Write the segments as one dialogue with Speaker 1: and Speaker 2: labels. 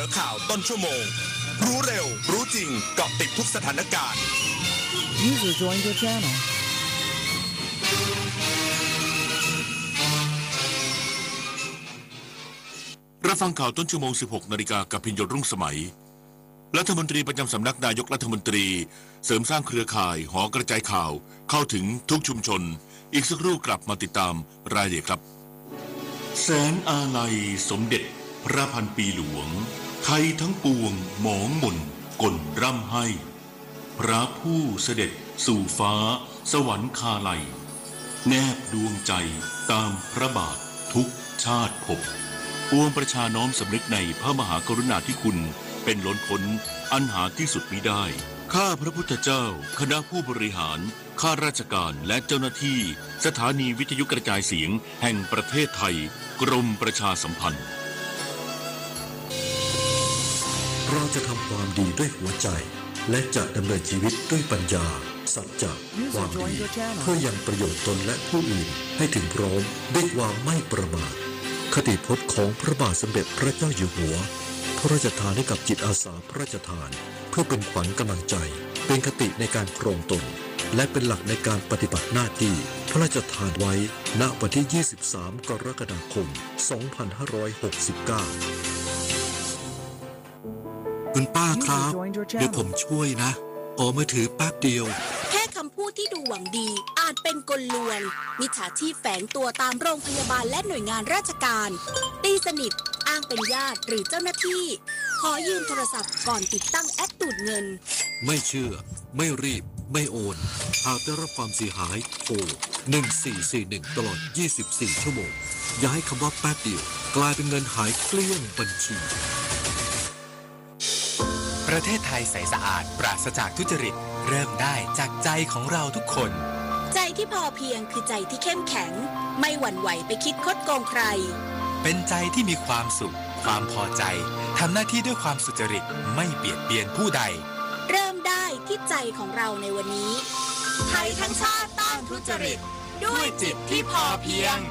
Speaker 1: ข่าวต้นชั่วโมงรู้เร็วรู้จริงเกาะติดทุกสถานการณ์
Speaker 2: User joined your channel.
Speaker 3: รับฟังข่าวต้นชั่วโมง 16 นาฬิกากับพิญญรุ่งสมัยรัฐมนตรีประจำสำนักนายกรัฐมนตรีเสริมสร้างเครือข่ายหอกระจายข่าวเข้าถึงทุกชุมชนอีกสักครู่กลับมาติดตามรายละเอียดครับแสนอาลัยสมเด็จพระพันปีหลวงไทยทั้งปวงหมองหม่นก่นร่ำให้พระผู้เสด็จสู่ฟ้าสวรรคาลัยแนบดวงใจตามพระบาททุกชาติภพปวงประชาน้อมสำนึกในพระมหากรุณาธิคุณเป็นล้นพ้นอันหาที่สุดมิได้ข้าพระพุทธเจ้าคณะผู้บริหารข้าราชการและเจ้าหน้าที่สถานีวิทยุกระจายเสียงแห่งประเทศไทยกรมประชาสัมพันธ์
Speaker 4: เราจะทำความดีด้วยหัวใจและจะดำเนินชีวิตด้วยปัญญาสัจจะความดีเพื่อยังประโยชน์ตนและผู้อื่นให้ถึงพร้อมด้วยความไม่ประมาทคติพจน์ของพระบาทสมเด็จพระเจ้าอยู่หัวพระราชทานให้กับจิตอาสาพระราชทานเพื่อเป็นขวัญกำลังใจเป็นคติในการครองตนและเป็นหลักในการปฏิบัติหน้าที่พระราชทานไว้ณวันที่ 23 กรกฎาคม 2569 คุณป้าครับเดี๋ยวผมช่วยนะขอมือถือแป๊บเดียว
Speaker 5: แค่คำพูดที่ดูหวังดีอาจเป็นกลลวงมิจฉาชีพแฝงตัวตามโรงพยาบาลและหน่วยงานราชการตีสนิทอ้างเป็นญาติหรือเจ้าหน้าที่ขอยืมโทรศัพท์ก่อนติดตั้งแอปดูดเงิน
Speaker 4: ไม่เชื่อไม่รีบไม่โอนหากได้รับความเสียหายโทร1441ตลอด24 ชั่วโมงอย่าให้คำว่าแป๊บเดียวกลายเป็นเงินหายเกลี้ยงบัญชี
Speaker 6: ประเทศไทยใสสะอาดปราศจากทุจริตเริ่มได้จากใจของเราทุกคน
Speaker 5: ใจที่พอเพียงคือใจที่เข้มแข็งไม่หวั่นไหวไปคิดคดโกงใคร
Speaker 6: เป็นใจที่มีความสุขความพอใจทำหน้าที่ด้วยความสุจริตไม่เบียดเบียนผู้ใด
Speaker 5: เริ่มได้ที่ใจของเราในวันนี้ไทยทั้งชาติต้านทุจริตด้วยจิตที่พอเพียง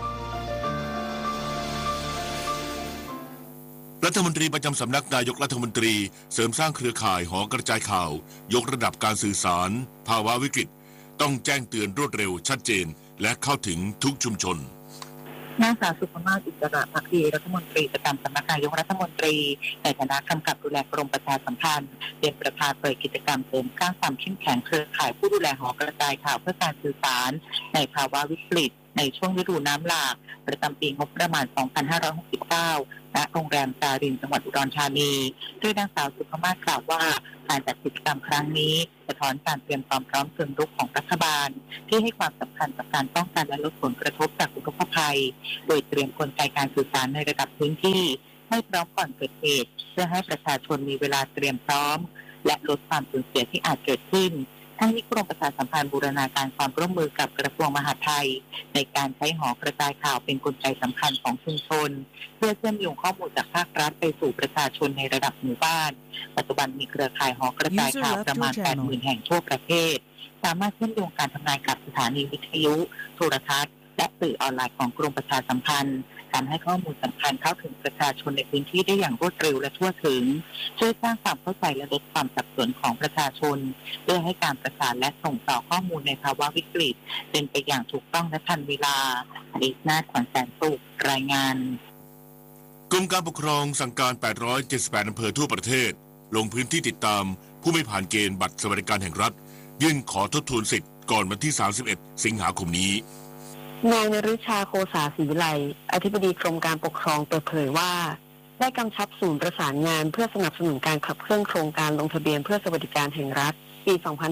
Speaker 3: รัฐมนตรีประจำสำนักนายกรัฐมนตรีเสริมสร้างเครือข่ายหอกระจายข่าวยกระดับการสื่อสารภาวะวิกฤตต้องแจ้งเตือนรวดเร็วชัดเจนและเข้าถึงทุกชุมชน
Speaker 7: นางสาวสุภมาศ อิสระภักดีรัฐมนตรีประจำสำนักนายกรัฐมนตรีในฐานะกำกับดูแลกรมประชาสัมพันธ์เป็นประธานเปิดกิจกรรมเสริมสร้างความเข้มแข็งเครือข่ายผู้ดูแลหอกระจายข่าวเพื่อการสื่อสารในภาวะวิกฤตในช่วงฤดูน้ำหลากประจำปีงบประมาณ 2569 ณ โรงแรมจารินจังหวัดอุดรธานีโดยนางสาวสุภมาศกล่าวว่าการจัดกิจกรรมครั้งนี้สะท้อนการเตรียมความพร้อมเชิงรุกของรัฐบาลที่ให้ความสำคัญกับการป้องกันและลดผลกระทบจากอุทกภัยโดยเตรียมกลไกการสื่อสารในระดับพื้นที่ให้พร้อมก่อนเกิดเหตุเพื่อให้ประชาชนมีเวลาเตรียมพร้อมและลดความสูญเสียที่อาจเกิดขึ้นทั้งนี้กรมประชาสัมพันธ์บูรณาการความร่วมมือกับกระทรวงมหาดไทยในการใช้หอกระจายข่าวเป็นกลไกสำคัญของชุมชนเพื่อเชื่อมโยงข้อมูลจากภาครัฐไปสู่ประชาชนในระดับหมู่บ้านปัจจุบันมีเครือข่ายหอกระจายข่าวประมาณ 80,000 แห่งทั่วประเทศสามารถเชื่อมโยงการทำงานกับสถานีวิทยุโทรทัศน์และสื่อออนไลน์ของกรมประชาสัมพันธ์ทำให้ข้อมูลสำคัญเข้าถึงประชาชนในพื้นที่ได้อย่างรวดเร็วและทั่วถึงช่วยสร้างความเข้าใจและลดความสับสนของประชาชนเพื่อให้การประสานและส่งต่อข้อมูลในภาวะวิกฤตเป็นไปอย่างถูกต้องและทันเวลาดิษนาถ ขวัญแสนสุขรายงาน
Speaker 3: กรมการปกครองสั่งการ878อำเภอทั่วประเทศลงพื้นที่ติดตามผู้ไม่ผ่านเกณฑ์บัตรสวัสดิการแห่งรัฐยื่นขอทบทวนสิทธิ์ก่อนวันที่31สิงหาคมนี้
Speaker 8: นายนฤชาโคสาศรีวิไลอธิบดีกรมการปกครองเปิดเผยว่าได้กำชับศูนย์ประสานงานเพื่อสนับสนุนการขับเคลื่อนโครงการลงทะเบียนเพื่อสวัสดิการแห่งรัฐปี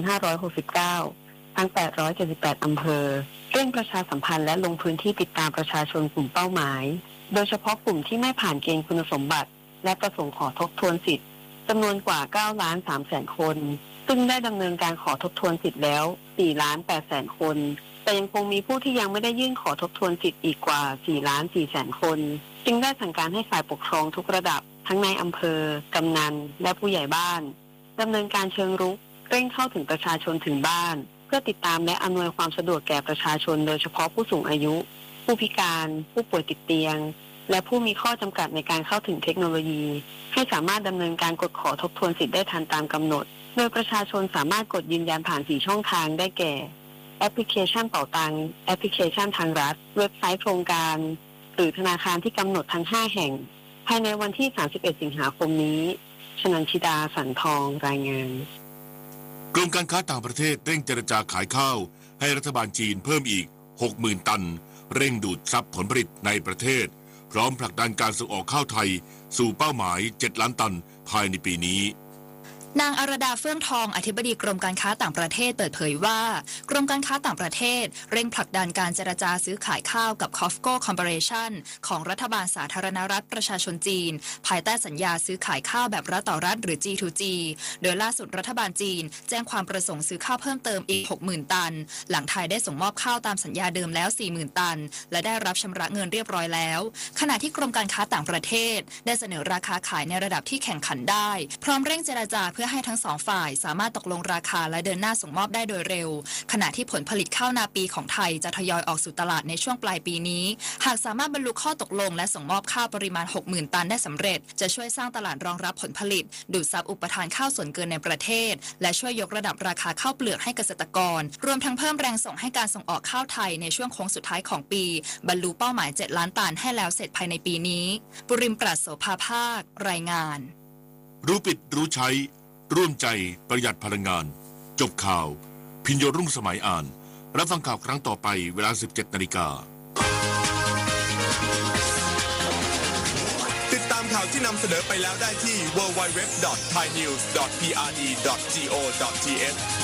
Speaker 8: 2569 ทั้ง 878 อำเภอเร่งประชาสัมพันธ์และลงพื้นที่ติดตามประชาชนกลุ่มเป้าหมายโดยเฉพาะกลุ่มที่ไม่ผ่านเกณฑ์คุณสมบัติและประสงค์ขอทบทวนสิทธิ์จำนวนกว่า 9,300,000 คนซึ่งได้ดำเนินการขอทบทวนสิทธิ์แล้ว 4,800,000 คนแต่ยังคงมีผู้ที่ยังไม่ได้ยื่นขอทบทวนสิทธิ์อีกกว่า 4,400,000 คนจึงได้สั่งการให้ฝ่ายปกครองทุกระดับทั้งในอำเภอกำนันและผู้ใหญ่บ้านดำเนินการเชิงรุกเร่งเข้าถึงประชาชนถึงบ้านเพื่อติดตามและอำนวยความสะดวกแก่ประชาชนโดยเฉพาะผู้สูงอายุผู้พิการผู้ป่วยติดเตียงและผู้มีข้อจำกัดในการเข้าถึงเทคโนโลยีให้สามารถดำเนินการกดขอทบทวนสิทธิ์ได้ทันตามกำหนดโดยประชาชนสามารถกดยืนยันผ่าน4ช่องทางได้แก่แอปพลิเคชันเป๋าตังค์แอปพลิเคชันทางรัฐเว็บไซต์โครงการหรือธนาคารที่กำหนดทั้ง5แห่งภายในวันที่31สิงหาคมนี้ชนันชิดาสันทองรายงาน
Speaker 3: กรมการค้าต่างประเทศเร่งเจรจาขายข้าวให้รัฐบาลจีนเพิ่มอีก 60,000 ตันเร่งดูดซับผลผลิตในประเทศพร้อมผลักดันการส่งออกข้าวไทยสู่เป้าหมาย7ล้านตันภายในปีนี้
Speaker 9: นางอรดาเฟื่องทองอธิบดีกรมการค้าต่างประเทศเปิดเผยว่ากรมการค้าต่างประเทศเร่งผลักดันการเจรจาซื้อขายข้าวกับ COFCO Corporation ของรัฐบาลสาธารณรัฐประชาชนจีนภายใต้สัญญาซื้อขายข้าวแบบรัฐต่อรัฐหรือ G2G โดยล่าสุดรัฐบาลจีนแจ้งความประสงค์ซื้อข้าวเพิ่มเติมอีก 60,000 ตันหลังไทยได้ส่งมอบข้าวตามสัญญาเดิมแล้ว 40,000 ตันและได้รับชำระเงินเรียบร้อยแล้วขณะที่กรมการค้าต่างประเทศได้เสนอราคาขายในระดับที่แข่งขันได้พร้อมเร่งเจรจาเพื่อให้ทั้ง2ฝ่ายสามารถตกลงราคาและเดินหน้าส่งมอบได้โดยเร็วขณะที่ผลผลิตข้าวนาปีของไทยจะทยอยออกสู่ตลาดในช่วงปลายปีนี้หากสามารถบรรลุข้อตกลงและส่งมอบข้าวปริมาณ 60,000 ตันได้สำเร็จจะช่วยสร้างตลาดรองรับผลผลิตดูดซับอุปทานข้าวส่วนเกินในประเทศและช่วยยกระดับราคาข้าวเปลือกให้เกษตรกรรวมทั้งเพิ่มแรงส่งให้การส่งออกข้าวไทยในช่วงโค้งสุดท้ายของปีบรรลุเป้าหมาย7ล้านตันให้แล้วเสร็จภายในปีนี้ปุริมปราศโสภาภาครายงาน
Speaker 3: รู้ปิดรู้ใช้ร่วมใจประหยัดพลังงานจบข่าวพิญโยรุ่งสมัยอ่านรับฟังข่าวครั้งต่อไปเวลา 17:00 น.
Speaker 1: ติดตามข่าวที่นำเสนอไปแล้วได้ที่ www.thainews.pre.go.th